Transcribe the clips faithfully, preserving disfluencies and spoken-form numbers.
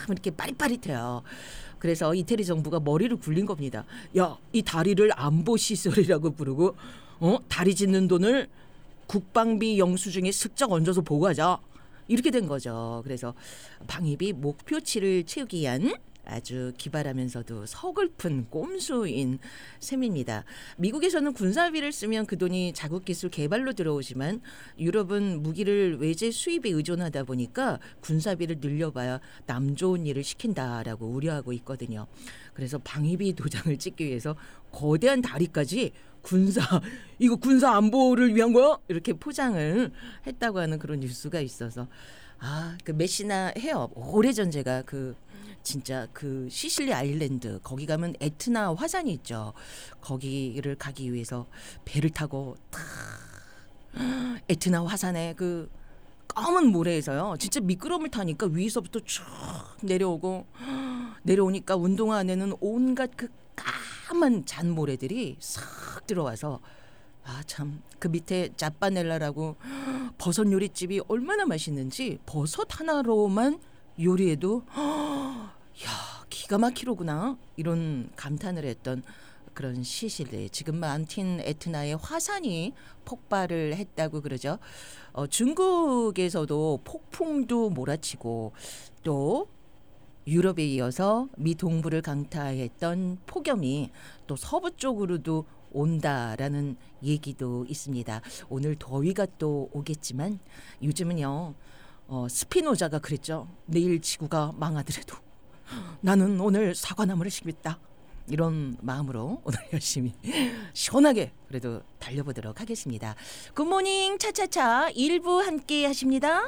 이렇게 빠릿빠릿해요. 그래서 이태리 정부가 머리를 굴린 겁니다. 야, 이 다리를 안보 시설이라고 부르고 어? 다리 짓는 돈을 국방비 영수증에 슬쩍 얹어서 보고하자. 이렇게 된 거죠. 그래서 방위비 목표치를 채우기 위한 아주 기발하면서도 서글픈 꼼수인 셈입니다. 미국에서는 군사비를 쓰면 그 돈이 자국기술 개발로 들어오지만 유럽은 무기를 외제 수입에 의존하다 보니까 군사비를 늘려봐야 남 좋은 일을 시킨다라고 우려하고 있거든요. 그래서 방위비 도장을 찍기 위해서 거대한 다리까지 군사 이거 군사 안보를 위한 거야? 이렇게 포장을 했다고 하는 그런 뉴스가 있어서 아, 그 메시나 해협 오래전 제가 그 진짜 그 시실리 아일랜드 거기 가면 에트나 화산이 있죠. 거기를 가기 위해서 배를 타고 탁 에트나 화산에 그 검은 모래에서요. 진짜 미끄럼을 타니까 위에서부터 쭉 내려오고 내려오니까 운동화 안에는 온갖 그 까만 잔모래들이 싹 들어와서 아, 참 그 밑에 짜파넬라라고 버섯 요리집이 얼마나 맛있는지 버섯 하나로만 요리해도 야, 기가 막히로구나 이런 감탄을 했던 그런 시실리. 지금 많은 에트나의 화산이 폭발을 했다고 그러죠. 어, 중국에서도 폭풍도 몰아치고 또 유럽에 이어서 미 동부를 강타했던 폭염이 또 서부 쪽으로도 온다라는 얘기도 있습니다. 오늘 더위가 또 오겠지만 요즘은요. 어, 스피노자가 그랬죠. 내일 지구가 망하더라도 나는 오늘 사과나무를 심겠다. 이런 마음으로 오늘 열심히 시원하게 그래도 달려보도록 하겠습니다. 굿모닝 차차차 일 부 함께 하십니다.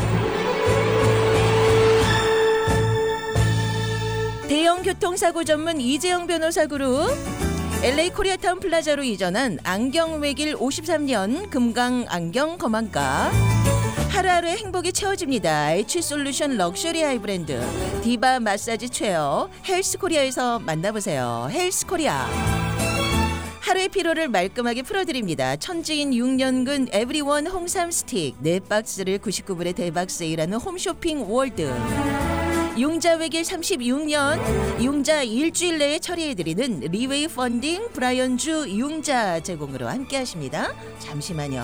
대형 교통사고 전문 이재영 변호사 그룹 엘에이 코리아타운 플라자로 이전한 안경외길 오십삼 년 금강 안경 검안가 하루하루의 행복이 채워집니다. H솔루션 럭셔리 아이브랜드 디바 마사지 체어 헬스코리아에서 만나보세요. 헬스코리아 하루의 피로를 말끔하게 풀어드립니다. 천지인 육 년근 에브리원 홍삼 스틱 네 박스를 구십구 불에 대박 세일하는 홈쇼핑 월드 융자 외길 삼십육 년 융자 일주일 내에 처리해드리는 리웨이 펀딩 브라이언주 융자 제공으로 함께 하십니다. 잠시만요.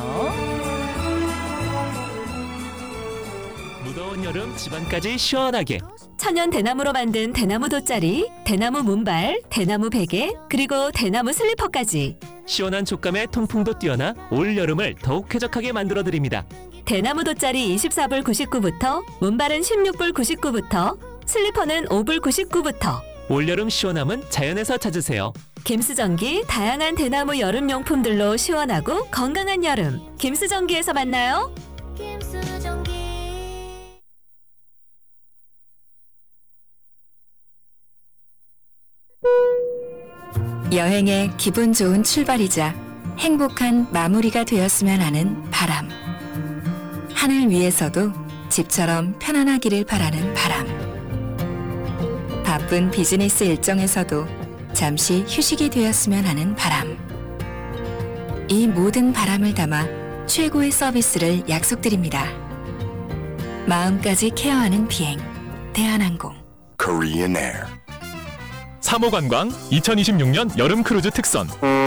무더운 여름 집안까지 시원하게 천연 대나무로 만든 대나무 돗자리, 대나무 문발, 대나무 베개, 그리고 대나무 슬리퍼까지 시원한 촉감에 통풍도 뛰어나 올 여름을 더욱 쾌적하게 만들어드립니다. 대나무 돗자리 이십사 불 구십구부터 문발은 십육 불 구십구부터 슬리퍼는 오 불 구십구부터 올여름 시원함은 자연에서 찾으세요. 김수전기 다양한 대나무 여름용품들로 시원하고 건강한 여름 김수전기에서 만나요. 김수전기. 여행의 기분 좋은 출발이자 행복한 마무리가 되었으면 하는 바람. 하늘 위에서도 집처럼 편안하기를 바라는 바람. 바쁜 비즈니스 일정에서도 잠시 휴식이 되었으면 하는 바람. 이 모든 바람을 담아 최고의 서비스를 약속드립니다. 마음까지 케어하는 비행 대한항공 Korean Air. 삼 호 관광 이천이십육 년 여름 크루즈 특선.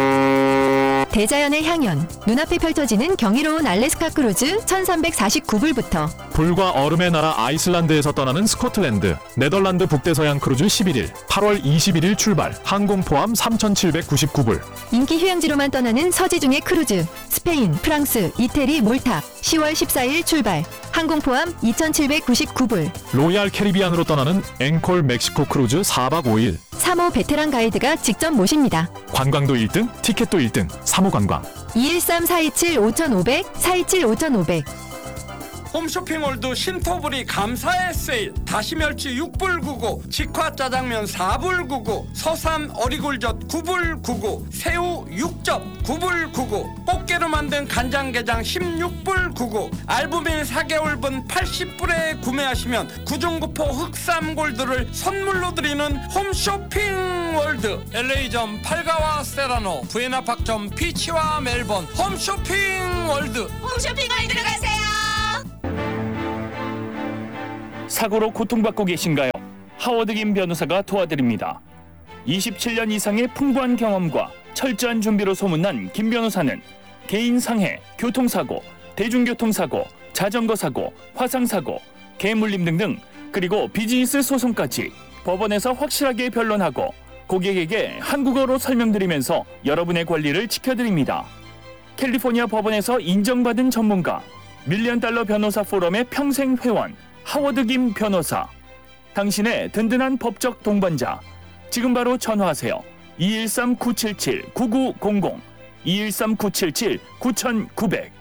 대자연의 향연, 눈앞에 펼쳐지는 경이로운 알래스카 크루즈 천삼백사십구 불부터 불과 얼음의 나라 아이슬란드에서 떠나는 스코틀랜드, 네덜란드 북대서양 크루즈 십일 일, 팔월 이십일 일 출발, 항공 포함 삼천칠백구십구 불. 인기 휴양지로만 떠나는 서지중의 크루즈, 스페인, 프랑스, 이태리, 몰타 시월 십사 일 출발, 항공 포함 이천칠백구십구 불. 로얄 캐리비안으로 떠나는 앵콜 멕시코 크루즈 사 박 오 일. 삼 호 베테랑 가이드가 직접 모십니다. 관광도 일 등, 티켓도 일 등, 삼 호 관광. 이일삼 사이칠 오천오백, 사이칠 오천오백. 홈쇼핑몰드 신토부리 감사의 세일. 다시멸치 육 불 구십구, 직화짜장면 사 불 구십구, 서삼 어리굴젓 구 불 구십구, 새우 육 점 구 불 구십구, 꽃게로 만든 간장게장 십육 불 구십구, 알부민 사 개월분 팔십 불에 구매하시면 구중구포 흑삼골드를 선물로 드리는 홈쇼핑월드. 엘에이점 팔가와 세라노, 부에나팍점 피치와 멜번. 홈쇼핑월드. 홈쇼핑월드로 가세요. 사고로 고통받고 계신가요? 하워드 김 변호사가 도와드립니다. 이십칠 년 이상의 풍부한 경험과 철저한 준비로 소문난 김 변호사는 개인 상해, 교통사고, 대중교통사고, 자전거 사고, 화상사고, 개물림 등등 그리고 비즈니스 소송까지 법원에서 확실하게 변론하고 고객에게 한국어로 설명드리면서 여러분의 권리를 지켜드립니다. 캘리포니아 법원에서 인정받은 전문가, 밀리언 달러 변호사 포럼의 평생 회원, 하워드 김 변호사. 당신의 든든한 법적 동반자. 지금 바로 전화하세요. 이일삼 구칠칠 구구공공, 이일삼 구칠칠 구구공공.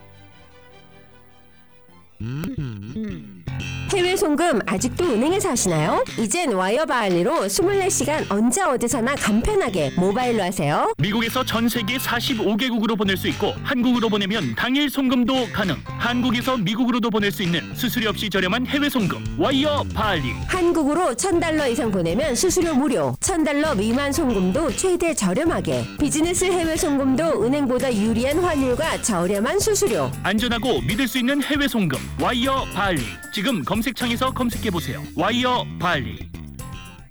해외 송금 아직도 은행에서 하시나요? 이젠 와이어 바할리로 이십사 시간 언제 어디서나 간편하게 모바일로 하세요. 미국에서 전 세계 사십오 개국으로 보낼 수 있고 한국으로 보내면 당일 송금도 가능. 한국에서 미국으로도 보낼 수 있는 수수료 없이 저렴한 해외 송금 와이어 바할리. 한국으로 천 달러 이상 보내면 수수료 무료. 천 달러 미만 송금도 최대 저렴하게. 비즈니스 해외 송금도 은행보다 유리한 환율과 저렴한 수수료. 안전하고 믿을 수 있는 해외 송금 와이어 바할리. 지금 검색창에서 검색해보세요. 와이어 바할리.